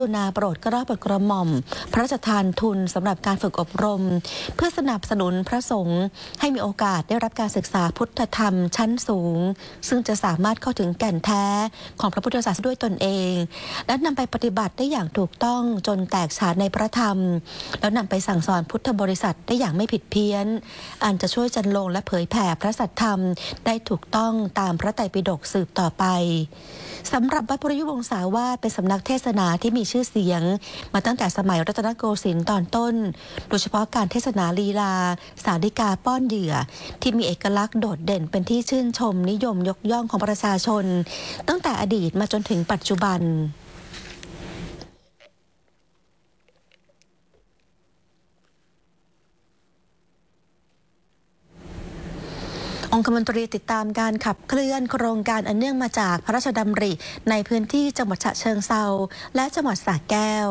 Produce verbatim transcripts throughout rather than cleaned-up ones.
นาโปรดเกล้าโปรดกระหม่อมพระราชทานทุนสำหรับการฝึกอบรมเพื่อสนับสนุนพระสงฆ์ให้มีโอกาสได้รับการศึกษาพุทธธรรมชั้นสูงซึ่งจะสามารถเข้าถึงแก่นแท้ของพระพุทธศาสนาด้วยตนเองและนำไปปฏิบัติได้อย่างถูกต้องจนแตกฉานในพระธรรมแล้วนำไปสั่งสอนพุทธบริษัทได้อย่างไม่ผิดเพี้ยนอันจะช่วยจันลงและเผยแผ่พระสัทธรรมได้ถูกต้องตามพระไตรปิฎกสืบต่อไปสำหรับวัดปริยุวงศาวาสเป็นสำนักเทศนาที่มีชื่อเสียงมาตั้งแต่สมัยรัตนโกสินทร์ตอนต้นโดยเฉพาะการเทศนาลีลาสาธิกาป้อนเหยื่อที่มีเอกลักษณ์โดดเด่นเป็นที่ชื่นชมนิยมยกย่องของประชาชนตั้งแต่อดีตมาจนถึงปัจจุบันองคมนตรีติดตามการขับเคลื่อนโครงการอันเนื่องมาจากพระราชดำริในพื้นที่จังหวัดฉะเชิงเทราและจังหวัดสระแก้ว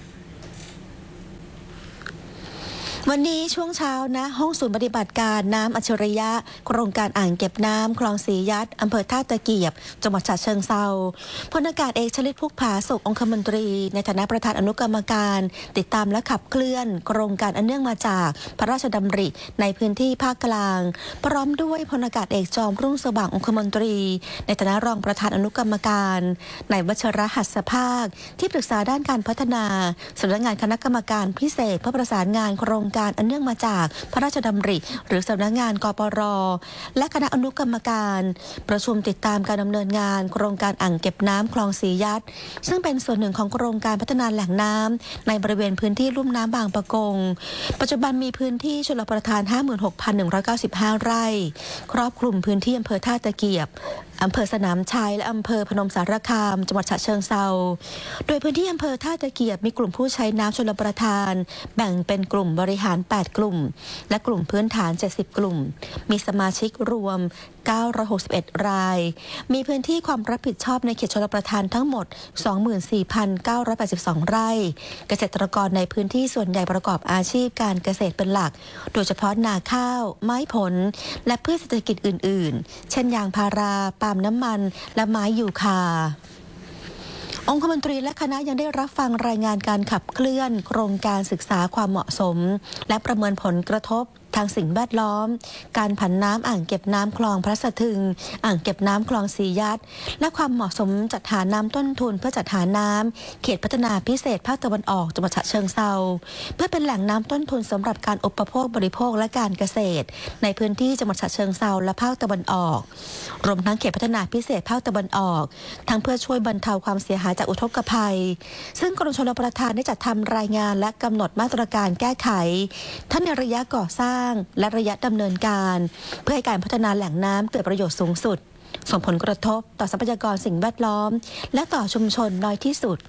วันนี้ช่วงเช้านะห้องศูนย์ปฏิบัติการน้ำอัจฉริยะโครงการอ่างเก็บน้ำคลองสียัดอำเภอท่าตะเกียบจังหวัดฉะเชิงเทราพลอากาศเอกชลิตพุกผาสุของคมนตรีในฐานะประธานอนุกรรมการติดตามและขับเคลื่อนโครงการอันเนื่องมาจากพระราชดำริในพื้นที่ภาคกลางพร้อมด้วยพลอากาศเอกจอมรุ่งสว่างองคมนตรีในฐานะรองประธานอนุกรรมการนายวัชรหัสภาคที่ปรึกษาด้านการพัฒนาสำนักงานคณะกรรมการพิเศษเพื่อประสานงานโครงการอันเนื่องมาจากพระราชดำริหรือสำนักงานกปร.และคณะอนุกรรมการประชุมติดตามการดำเนินงานโครงการอ่างเก็บน้ำคลองสียัดซึ่งเป็นส่วนหนึ่งของโครงการพัฒนาแหล่งน้ำในบริเวณพื้นที่ลุ่มน้ำบางปะกงปัจจุบันมีพื้นที่ชลประทาน ห้าหมื่นหกพันหนึ่งร้อยเก้าสิบห้า ไร่ครอบคลุมพื้นที่อำเภอท่าตะเกียบอำเภอสนามชัยและอำเภอพนมสารคามจังหวัดฉะเชิงเทราโดยพื้นที่อำเภอท่าตะเกียบมีกลุ่มผู้ใช้น้ำชลประทานแบ่งเป็นกลุ่มบริหารแปดกลุ่มและกลุ่มพื้นฐานเจ็ดสิบกลุ่มมีสมาชิกรวมเก้าร้อยหกสิบเอ็ดรายมีพื้นที่ความรับผิดชอบในเขตชลประทานทั้งหมด สองหมื่นสี่พันเก้าร้อยแปดสิบสอง ไร่เกษตรกรในพื้นที่ส่วนใหญ่ประกอบอาชีพการเกษตรเป็นหลักโดยเฉพาะนาข้าวไม้ผลและพืชเศรษฐกิจอื่นๆเช่นยางพาราปาล์มน้ำมันและไม้ยูคาองคมนตรีและคณะยังได้รับฟังรายงานการขับเคลื่อนโครงการศึกษาความเหมาะสมและประเมินผลกระทบทางสิ่งแวดล้อมการผันน้ำอ่างเก็บน้ำคลองพระสะทึงอ่างเก็บน้ำคลองสียัดและความเหมาะสมจัดหาน้ำต้นทุนเพื่อจัดหาน้ำเขตพัฒนาพิเศษภาคตะวันออกจังหวัดฉะเชิงเทราเพื่อเป็นแหล่งน้ำต้นทุนสำหรับการอุปโภคบริโภคและการเกษตรในพื้นที่จังหวัดฉะเชิงเทราและภาคตะวันออกรวมทั้งเขตพัฒนาพิเศษภาคตะวันออกทั้งเพื่อช่วยบรรเทาความเสียหายจากอุทกภัยซึ่งกรมชลประทานได้จัดทำรายงานและกำหนดมาตรการแก้ไขทั้งในระยะก่อสร้างและระยะดำเนินการเพื่อให้การพัฒนาแหล่งน้ำเกิดประโยชน์สูงสุดส่งผลกระทบต่อทรัพยากรสิ่งแวดล้อมและต่อชุมชนน้อยที่สุด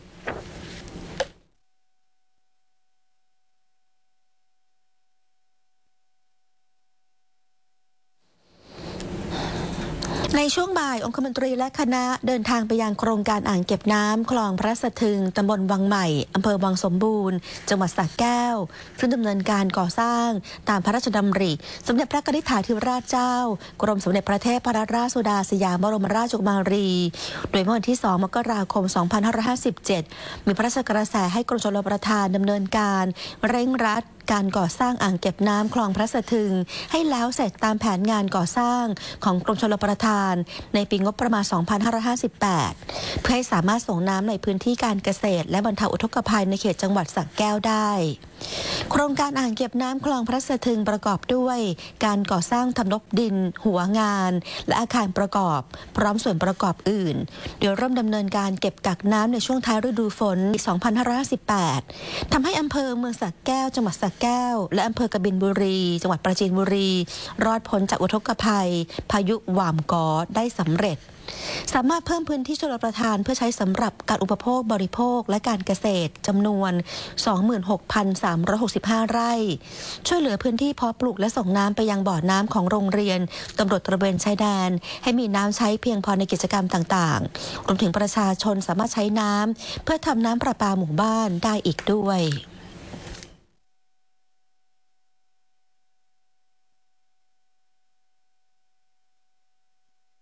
ในช่วงบ่ายองคมนตรีและคณะเดินทางไปยังโครงการอ่างเก็บน้ำคลองพระสะทึงตำบลวังใหม่อำเภอวังสมบูรณ์จังหวัดสระแก้วซึ่งดำเนินการก่อสร้างตามพระราชดำริสมเด็จพระกนิษฐาธิราชเจ้ากรมสมเด็จพระเทพรัตนราชสุดาสยามบรมราชกุมารีโดยเมื่อวันที่สองมกราคมสองพันห้าร้อยห้าสิบเจ็ดมีพระราชกระแสให้กรมชลประทานดำเนินการเร่งรัดการก่อสร้างอ่างเก็บน้ำคลองพระสะทึงให้แล้วเสร็จตามแผนงานก่อสร้างของกรมชลประทานในปีงบประมาณ สองพันห้าร้อยห้าสิบแปด เพื่อให้สามารถส่งน้ำในพื้นที่การเกษตรและบรรเทาอุทกภัยในเขตจังหวัดสระแก้วได้โครงการอ่างเก็บน้ำคลองพระสะทึงประกอบด้วยการก่อสร้างทำนบดินหัวงานและอาคารประกอบพร้อมส่วนประกอบอื่นโดยเริ่มดำเนินการเก็บกักน้ำในช่วงท้ายฤดูฝน สองพันห้าร้อยห้าสิบแปด ทำให้อำเภอเมืองสระแก้วจังหวัดสระแก้วและอำเภอกบินบุรีจังหวัดปราจีนบุรีรอดพ้นจากอุทกภัยพายุหว่ามกอได้สำเร็จสามารถเพิ่มพื้นที่ชลประทานเพื่อใช้สำหรับการอุปโภคบริโภคและการเกษตรจำนวน สองหมื่นหกพันสามร้อยหกสิบห้า ไร่ช่วยเหลือพื้นที่เพาะปลูกและส่งน้ำไปยังบ่อน้ำของโรงเรียนตำรวจตระเวนชายแดนให้มีน้ำใช้เพียงพอในกิจกรรมต่างๆรวมถึงประชาชนสามารถใช้น้ำเพื่อทำน้ำประปาหมู่บ้านได้อีกด้วย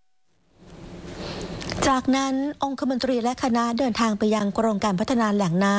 จากนั้นองคมนตรีและคณะเดินทางไปยังโครงการพัฒนาแหล่งน้ำ